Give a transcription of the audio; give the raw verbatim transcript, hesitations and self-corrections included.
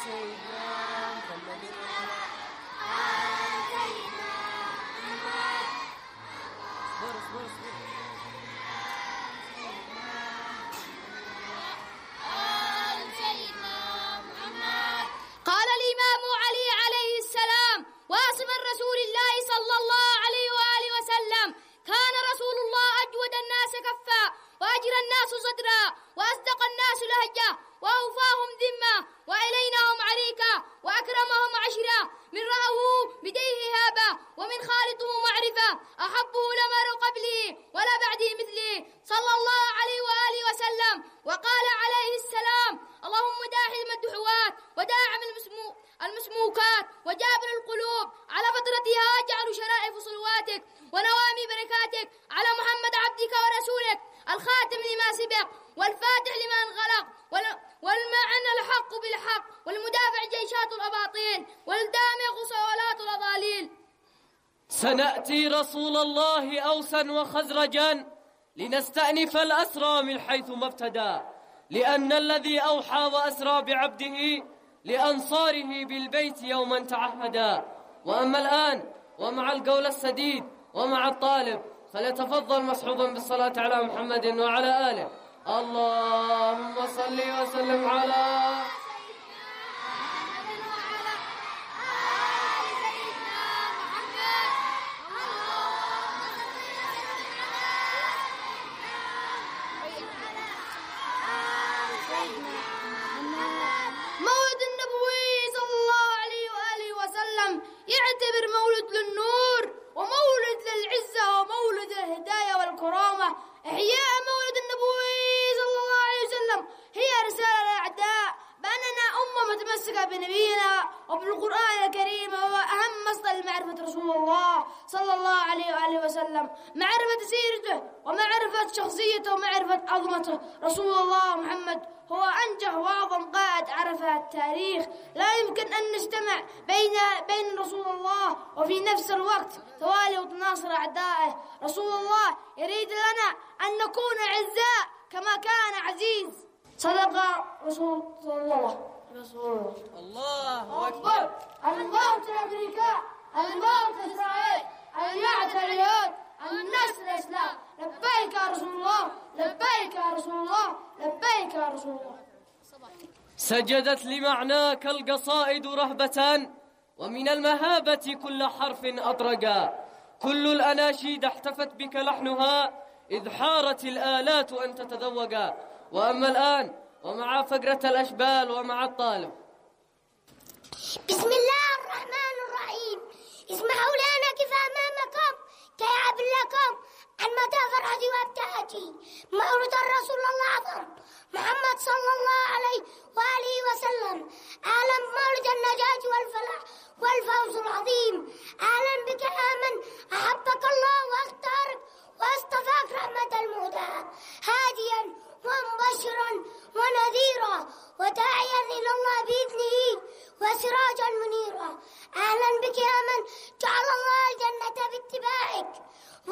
سيدنا محمد وعلى آل سيدنا محمد. اصبر اصبر اصبر. قال الإمام علي عليه السلام واصفا رسول الله صلى الله عليه وآله وسلم: كان رسول الله أجود الناس كفا، وأجرى الناس صدرا، وأصدق الناس لهجة، وأوفاهم ذمة، وإلينهم عريكا، وأكرمهم عشرا، من رأه بديه هابة، ومن خالطه معرفة، أحبه لم أر قبله ولا بعده مثله، صلى الله عليه وآله وسلم. وقال عليه السلام: اللهم داحي المدحوات وداعم المسمو المسموكات وجابر القلوب، على فطرتها اجعل شرائف صلواتك ونوامي بركاتك على محمد عبدك ورسولك، الخاتم لما سبق والفاتح لما انغلق، والمعنى الحق بالحق، والمدافع جيشات الأباطيل، والدامغ صولات الأضاليل. سنأتي رسول الله أوسا وخزرجا لنستأنف الأسرى من حيث ما ابتدى، لأن الذي أوحى وأسرى بعبده لأنصاره بالبيت يوما تعهدا. وأما الآن ومع القول السديد ومع الطالب فليتفضل مصحوبا بالصلاة على محمد وعلى آله. اللهم صل وسلم على يعتبر مولد للنور ومولد للعزة ومولد الهداية والكرامة. إحياء مولد النبوي صلى الله عليه وسلم هي رسالة للأعداء بأننا أمة متمسكة بنبينا وبالقرآن الكريم، وهو أهم مصدر لمعرفة رسول الله صلى الله عليه وآله وسلم، معرفة سيرته ومعرفة شخصيته ومعرفة عظمته. رسول الله محمد هو أنجح وأعظم قائد عرفها التاريخ. لا يمكن أن نجتمع بين بين رسول الله وفي نفس الوقت توالي وتناصر أعدائه. رسول الله يريد لنا أن نكون أعزاء كما كان عزيز. صدق رسول الله. رسول الله أكبر. الموت الأمريكا، الموت إسرائيل، اليعد اليهود، النصر الإسلام. لبيك يا رسول الله، لبيك يا رسول الله، لبيك يا رسول الله. سجدت لمعناك القصائد رهبة، ومن المهابة كل حرف أطرقا. كل الأناشيد احتفت بك لحنها، إذ حارت الآلات أن تتذوقا. وأما الآن ومع فقرة الأشبال ومع الطالب. بسم الله الرحمن الرحيم. اسمعوا لنا كيف أمامكم كيعب لكم عن مدى فرحتي وابتهاجي مولد الرسول الأعظم محمد صلى الله عليه وآله وسلم، أعلم مولد النجاة والفلاح والفوز العظيم